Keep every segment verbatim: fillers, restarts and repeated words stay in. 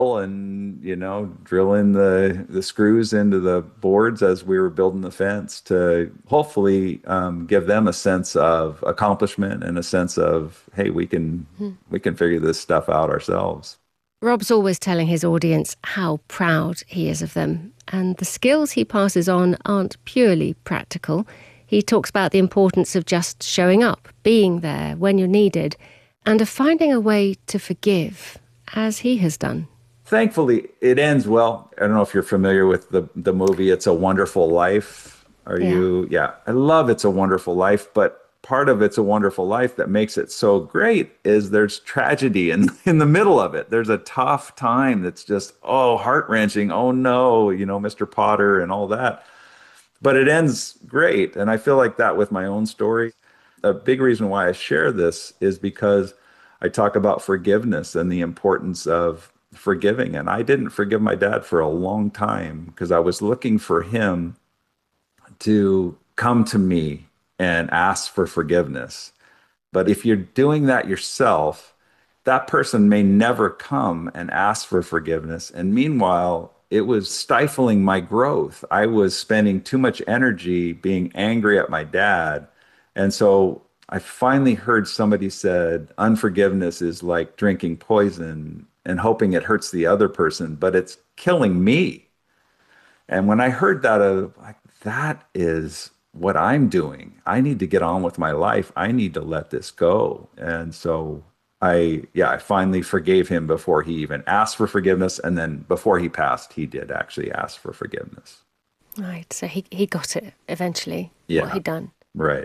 and, you know, drilling the the screws into the boards as we were building the fence to hopefully um, give them a sense of accomplishment and a sense of, hey, we can Hmm. we can figure this stuff out ourselves. Rob's always telling his audience how proud he is of them, and the skills he passes on aren't purely practical. He talks about the importance of just showing up, being there when you're needed, and of finding a way to forgive, as he has done. Thankfully, it ends well. I don't know if you're familiar with the the movie It's a Wonderful Life. Are Yeah. you? Yeah, I love It's a Wonderful Life, but part of It's a Wonderful Life that makes it so great is there's tragedy in in the middle of it. There's a tough time that's just, oh, heart-wrenching. Oh no, you know, mister Potter and all that. But it ends great, and I feel like that with my own story. A big reason why I share this is because I talk about forgiveness and the importance of forgiving. And I didn't forgive my dad for a long time because I was looking for him to come to me and ask for forgiveness. But if you're doing that yourself, that person may never come and ask for forgiveness. And meanwhile, it was stifling my growth. I was spending too much energy being angry at my dad. And so I finally heard somebody said, unforgiveness is like drinking poison and hoping it hurts the other person, but it's killing me. And when I heard that, I was like, that is what I'm doing. I need to get on with my life. I need to let this go. And so I, yeah, I finally forgave him before he even asked for forgiveness. And then before he passed, he did actually ask for forgiveness. Right. So he, he got it eventually, what Yeah, he'd done. right.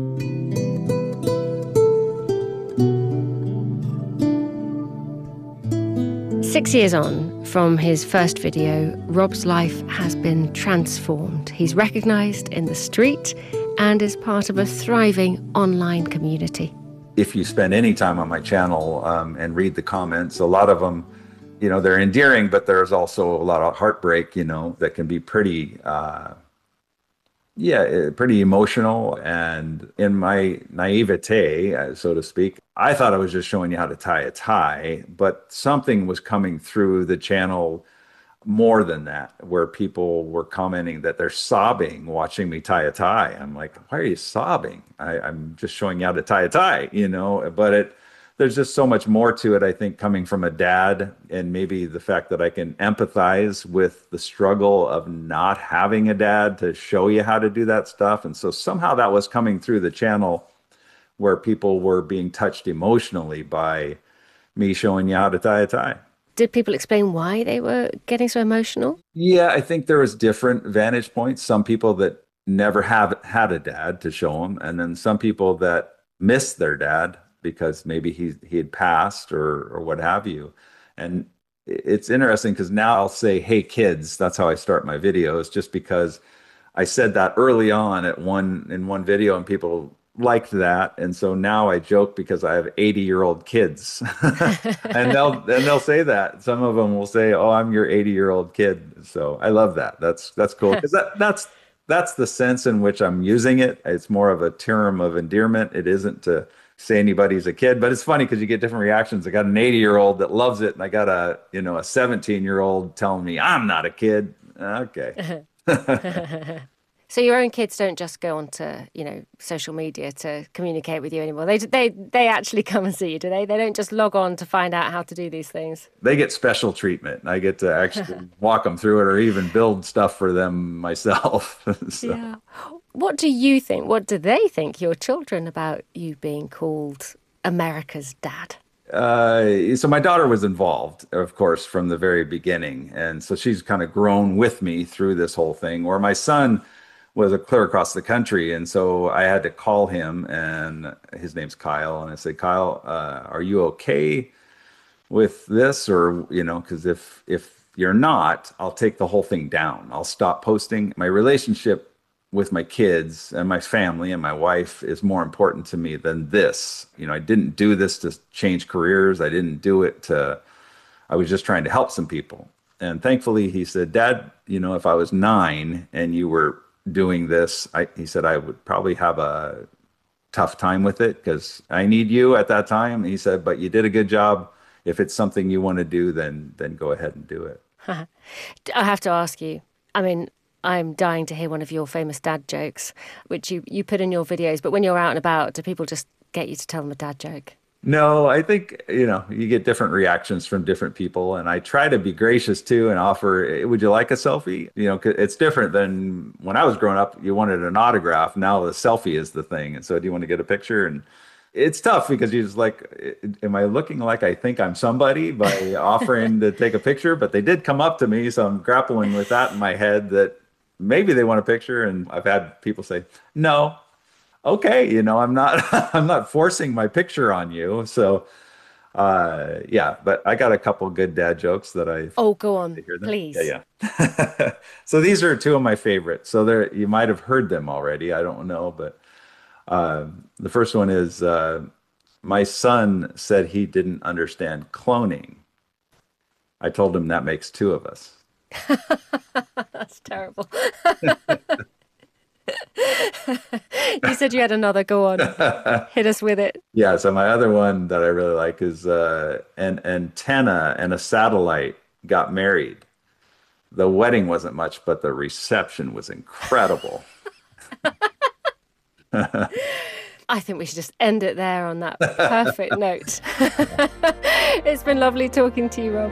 Six years on from his first video, Rob's life has been transformed. He's recognised in the street and is part of a thriving online community. If you spend any time on my channel um, and read the comments, a lot of them, you know, they're endearing, but there's also a lot of heartbreak, you know, that can be pretty uh, yeah, eh, pretty emotional. And in my naivete, uh, so to speak, I thought I was just showing you how to tie a tie, but something was coming through the channel more than that, where people were commenting that they're sobbing watching me tie a tie. I'm like, why are you sobbing? I, I'm just showing you how to tie a tie, you know, but it, there's just so much more to it, I think, coming from a dad, and maybe the fact that I can empathize with the struggle of not having a dad to show you how to do that stuff. And so somehow that was coming through the channel where people were being touched emotionally by me showing you how to tie a tie. Did people explain why they were getting so emotional? Yeah, I think there was different vantage points. Some people that never have had a dad to show them, and then some people that miss their dad because maybe he he had passed or or what have you. And it's interesting because now I'll say, "Hey kids," that's how I start my videos, just because I said that early on at one in one video and people liked that. And so now I joke because I have eighty year old kids and they'll and they'll say that. Some of them will say, "Oh, I'm your eighty year old kid." So I love that. That's that's cool because that that's that's the sense in which I'm using it. It's more of a term of endearment. It isn't to say anybody's a kid, but it's funny because you get different reactions. I got an eighty year old that loves it, and I got a, you know, a seventeen year old telling me I'm not a kid. Okay. So your own kids don't just go onto, you know, social media to communicate with you anymore. They they they actually come and see you, do they? They don't just log on to find out how to do these things. They get special treatment. I get to actually walk them through it or even build stuff for them myself. So, Yeah. What do you think? What do they think, your children, about you being called America's dad? uh, so my daughter was involved, of course, from the very beginning. And so she's kind of grown with me through this whole thing, where my son was a clear across the country. And so I had to call him, and his name's Kyle. And I said, Kyle, uh, are you okay with this? Or, you know, because if if you're not, I'll take the whole thing down. I'll stop posting. My relationship with my kids and my family and my wife is more important to me than this. You know, I didn't do this to change careers. I didn't do it to, I was just trying to help some people. And thankfully, he said, Dad, you know, if I was nine and you were doing this, I, he said, I would probably have a tough time with it because I need you at that time. He said, but you did a good job if it's something you want to do, then then go ahead and do it. I have to ask you, I mean, I'm dying to hear one of your famous dad jokes, which you, you put in your videos, but when you're out and about, do people just get you to tell them a dad joke? No, I think, you know, you get different reactions from different people, and I try to be gracious too and offer, "Hey, would you like a selfie?" You know, 'cause it's different than when I was growing up, you wanted an autograph. Now the selfie is the thing. And so, do you want to get a picture? And it's tough because you're just like, am I looking like I think I'm somebody by offering to take a picture? But they did come up to me, so I'm grappling with that in my head that maybe they want a picture. And I've had people say, no, okay, you know, I'm not, I'm not forcing my picture on you. So, uh, yeah, but I got a couple good dad jokes that I. Oh, go on, please. Yeah, yeah. So these are two of my favorites. So there, you might have heard them already. I don't know, but uh, the first one is, uh, my son said he didn't understand cloning. I told him that makes two of us. That's terrible. You said you had another. Go on. Hit us with it. Yeah, so my other one that I really like is uh, an antenna and a satellite got married. The wedding wasn't much, but the reception was incredible. I think we should just end it there on that perfect note. It's been lovely talking to you, Rob.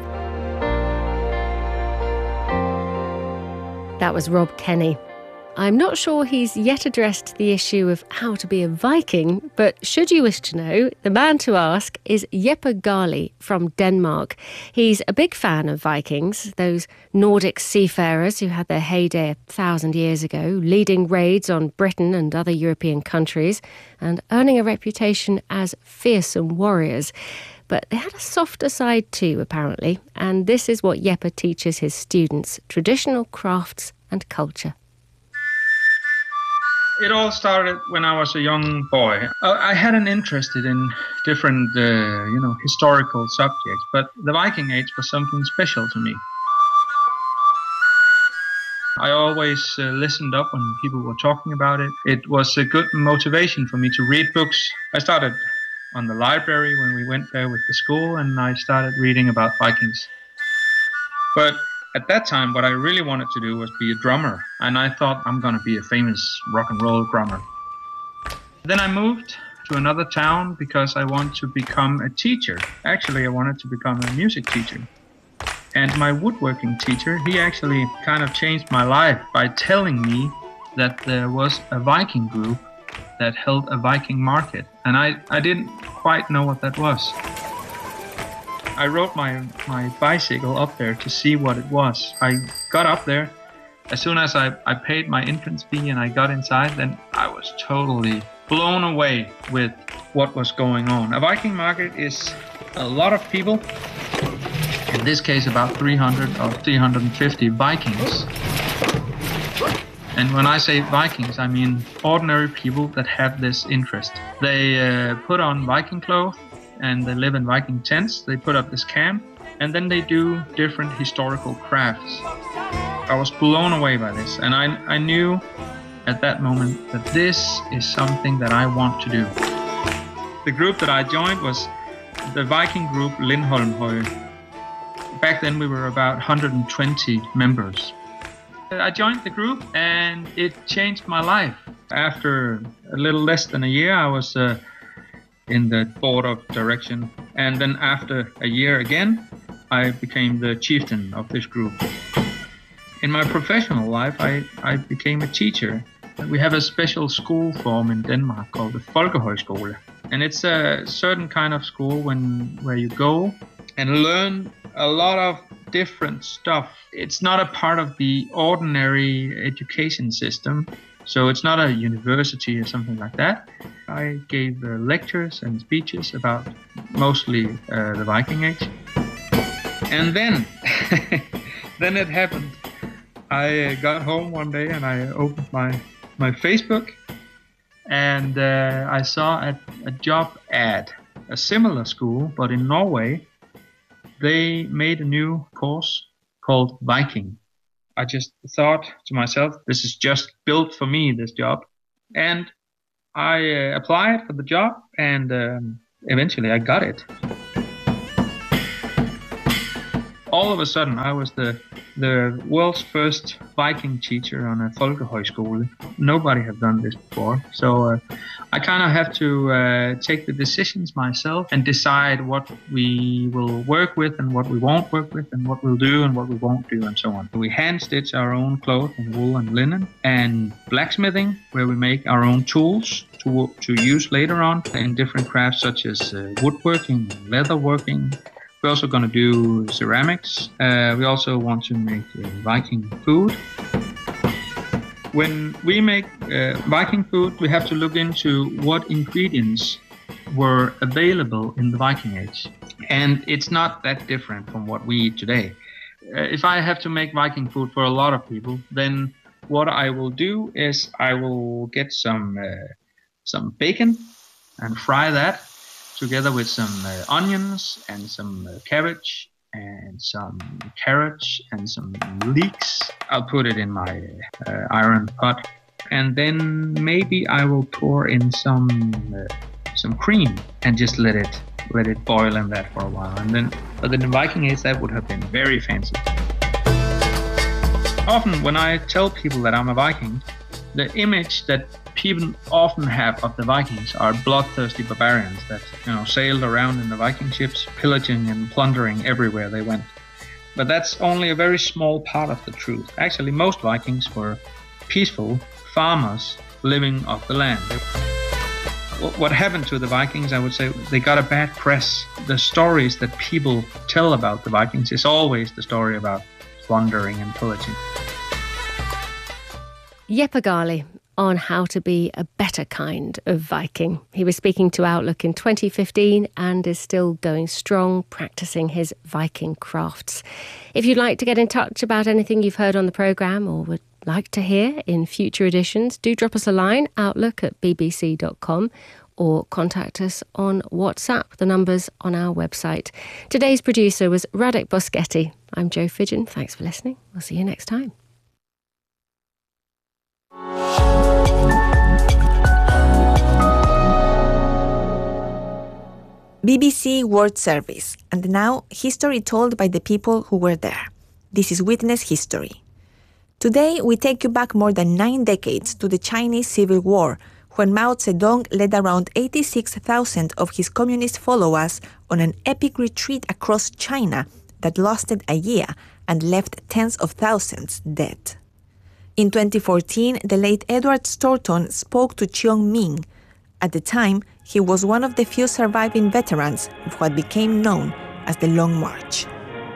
That was Rob Kenny. I'm not sure he's yet addressed the issue of how to be a Viking, but should you wish to know, the man to ask is Jeppe Gali from Denmark. He's a big fan of Vikings, those Nordic seafarers who had their heyday a thousand years ago, leading raids on Britain and other European countries, and earning a reputation as fearsome warriors. But they had a softer side too, apparently, and this is what Jeppe teaches his students, traditional crafts and culture. It all started when I was a young boy. I had an interest in different, uh, you know, historical subjects, but the Viking Age was something special to me. I always uh, listened up when people were talking about it. It was a good motivation for me to read books. I started on the library when we went there with the school, and I started reading about Vikings. But at that time, what I really wanted to do was be a drummer, and I thought I'm going to be a famous rock and roll drummer. Then I moved to another town because I wanted to become a teacher. Actually, I wanted to become a music teacher. And my woodworking teacher, he actually kind of changed my life by telling me that there was a Viking group that held a Viking market, and I, I didn't quite know what that was. I rode my, my bicycle up there to see what it was. I got up there. As soon as I, I paid my entrance fee and I got inside, then I was totally blown away with what was going on. A Viking market is a lot of people. In this case, about three hundred or three hundred fifty Vikings. And when I say Vikings, I mean ordinary people that have this interest. They uh, put on Viking clothes, and they live in Viking tents. They put up this camp, and then they do different historical crafts. I was blown away by this, and I, I knew at that moment that this is something that I want to do. The group that I joined was the Viking group Lindholmhøj. Back then we were about one hundred twenty members. I joined the group, and it changed my life. After a little less than a year, I was uh, in the board of direction. And then after a year again, I became the chieftain of this group. In my professional life, I, I became a teacher. We have a special school form in Denmark called the Folkehøjskole. And it's a certain kind of school when where you go and learn a lot of different stuff. It's not a part of the ordinary education system. So it's not a university or something like that. I gave uh, lectures and speeches about mostly uh, the Viking Age. And then, then it happened. I uh, got home one day and I opened my, my Facebook, and uh, I saw a, a job ad, a similar school, but in Norway. They made a new course called Viking. I just thought to myself, this is just built for me, this job. And I uh, applied for the job, and um, eventually I got it. all of a sudden, I was the the world's first Viking teacher on a folkehøjskole. Nobody had done this before. So uh, I kind of have to uh, take the decisions myself and decide what we will work with and what we won't work with and what we'll do and what we won't do and so on. We hand stitch our own clothes and wool and linen, and blacksmithing, where we make our own tools to, to use later on in different crafts such as uh, woodworking, leatherworking. We're also going to do ceramics. Uh, we also want to make uh, Viking food. When we make uh, Viking food, we have to look into what ingredients were available in the Viking Age. And it's not that different from what we eat today. Uh, if I have to make Viking food for a lot of people, then what I will do is I will get some, uh, some bacon and fry that, together with some uh, onions and some uh, cabbage and some carrots and some leeks. I'll put it in my uh, iron pot, and then maybe I will pour in some uh, some cream and just let it let it boil in that for a while. And then, but in the Viking Age, that would have been very fancy. Often, when I tell people that I'm a Viking, the image that people often have of the Vikings are bloodthirsty barbarians that, you know, sailed around in the Viking ships, pillaging and plundering everywhere they went. But that's only a very small part of the truth. Actually, most Vikings were peaceful farmers living off the land. What happened to the Vikings, I would say, they got a bad press. The stories that people tell about the Vikings is always the story about plundering and pillaging. Jeppe Ghali on how to be a better kind of Viking. He was speaking to Outlook in twenty fifteen and is still going strong, practicing his Viking crafts. If you'd like to get in touch about anything you've heard on the programme or would like to hear in future editions, do drop us a line, outlook at b b c dot com, or contact us on WhatsApp. The number's on our website. Today's producer was Radek Boschetti. I'm Jo Fidgen. Thanks for listening. We'll see you next time. B B C World Service, and now history told by the people who were there. This is Witness History. Today we take you back more than nine decades to the Chinese Civil War, when Mao Zedong led around eighty-six thousand of his communist followers on an epic retreat across China that lasted a year and left tens of thousands dead. In twenty fourteen, the late Edward Storton spoke to Chiang Ming. At the time, he was one of the few surviving veterans of what became known as the Long March.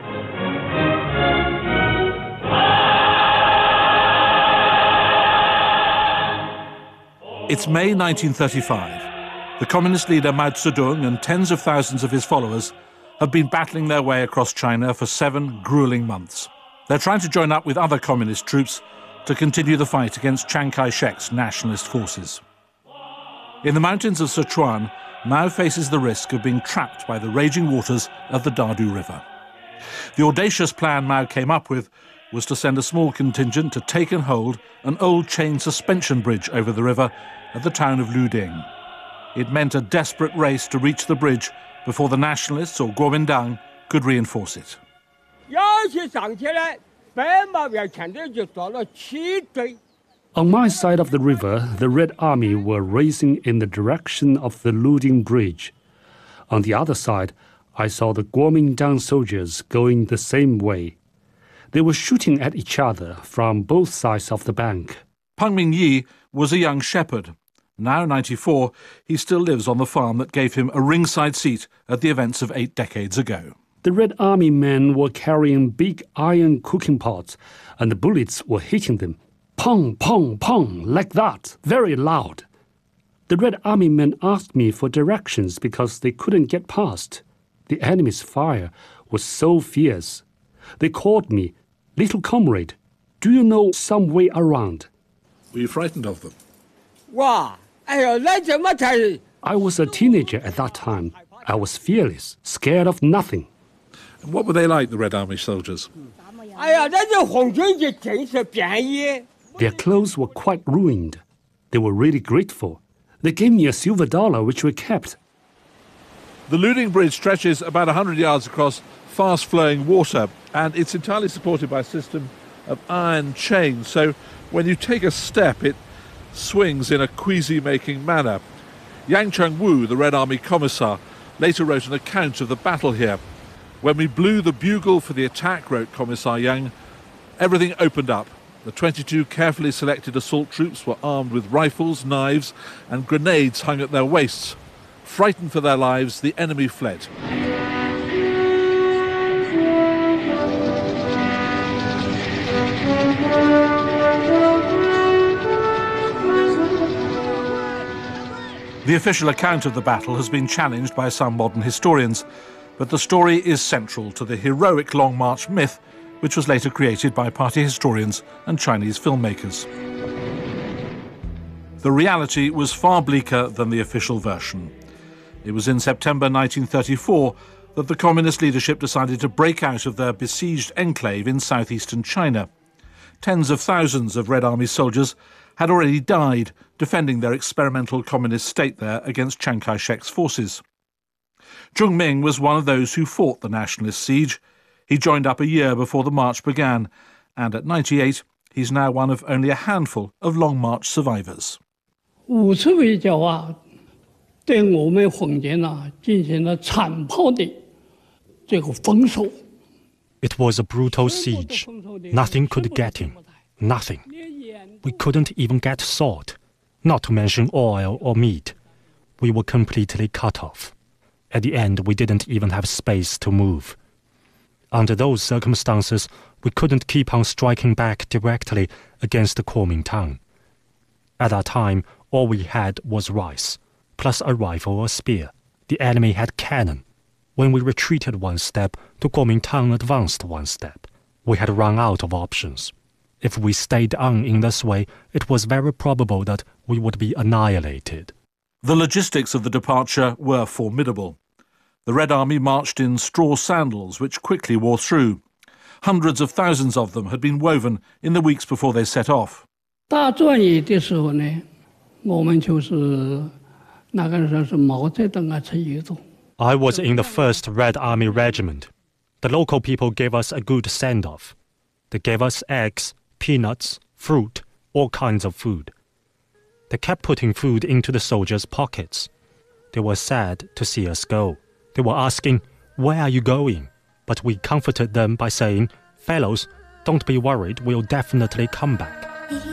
It's May nineteen thirty-five. The communist leader Mao Zedong and tens of thousands of his followers have been battling their way across China for seven grueling months. They're trying to join up with other communist troops to continue the fight against Chiang Kai-shek's nationalist forces. In the mountains of Sichuan, Mao faces the risk of being trapped by the raging waters of the Dadu River. The audacious plan Mao came up with was to send a small contingent to take and hold an old chain suspension bridge over the river at the town of Luding. It meant a desperate race to reach the bridge before the nationalists or Kuomintang could reinforce it. On my side of the river, the Red Army were racing in the direction of the Luding Bridge. On the other side, I saw the Kuomintang soldiers going the same way. They were shooting at each other from both sides of the bank. Peng Mingyi was a young shepherd. Now ninety-four, he still lives on the farm that gave him a ringside seat at the events of eight decades ago. The Red Army men were carrying big iron cooking pots, and the bullets were hitting them. Pong, pong, pong, like that, very loud. The Red Army men asked me for directions because they couldn't get past. The enemy's fire was so fierce. They called me, "Little comrade, do you know some way around?" Were you frightened of them? I was a teenager at that time. I was fearless, scared of nothing. And what were they like, the Red Army soldiers? Their clothes were quite ruined. They were really grateful. They gave me a silver dollar, which we kept. The Luding Bridge stretches about one hundred yards across fast-flowing water. and it's entirely supported by a system of iron chains. So when you take a step, it swings in a queasy-making manner. Yang Cheng-wu, the Red Army commissar, later wrote an account of the battle here. When we blew the bugle for the attack, wrote Commissar Yang, everything opened up. The twenty-two carefully selected assault troops were armed with rifles, knives, and grenades hung at their waists. Frightened for their lives, the enemy fled. The official account of the battle has been challenged by some modern historians, but the story is central to the heroic Long March myth, which was later created by party historians and Chinese filmmakers. The reality was far bleaker than the official version. It was in September nineteen thirty-four that the communist leadership decided to break out of their besieged enclave in southeastern China. Tens of thousands of Red Army soldiers had already died defending their experimental communist state there against Chiang Kai-shek's forces. Zheng Ming was one of those who fought the nationalist siege. He joined up a year before the march began, and at ninety-eight, he's now one of only a handful of Long March survivors. It was a brutal siege. Nothing could get in. Nothing. We couldn't even get salt, not to mention oil or meat. We were completely cut off. At the end, we didn't even have space to move. Under those circumstances, we couldn't keep on striking back directly against the Kuomintang. At that time, all we had was rice, plus a rifle or spear. The enemy had cannon. When we retreated one step, the Kuomintang advanced one step. We had run out of options. If we stayed on in this way, it was very probable that we would be annihilated. The logistics of the departure were formidable. The Red Army marched in straw sandals, which quickly wore through. Hundreds of thousands of them had been woven in the weeks before they set off. I was in the first Red Army Regiment. The local people gave us a good send-off. They gave us eggs, peanuts, fruit, all kinds of food. They kept putting food into the soldiers' pockets. They were sad to see us go. They were asking, "Where are you going?" But we comforted them by saying, "Fellows, don't be worried, we'll definitely come back."